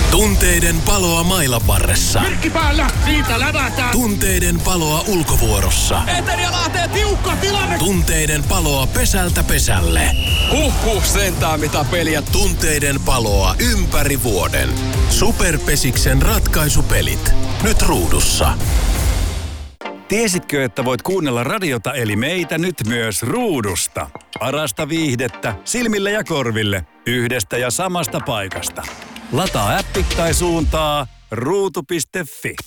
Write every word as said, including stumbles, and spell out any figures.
Tunteiden paloa mailan varressa. Merkki päällä, siitä lävätään. Tunteiden paloa ulkovuorossa. Eteria lähtee tiukka tilanne. Tunteiden paloa pesältä pesälle. Huhhuh, sentään mitä peliä. Tunteiden paloa ympäri vuoden. Superpesiksen ratkaisupelit. Nyt ruudussa. Tiesitkö, että voit kuunnella radiota eli meitä nyt myös ruudusta? Parasta viihdettä silmille ja korville yhdestä ja samasta paikasta. Lataa appi tai suuntaa ruutu piste fi.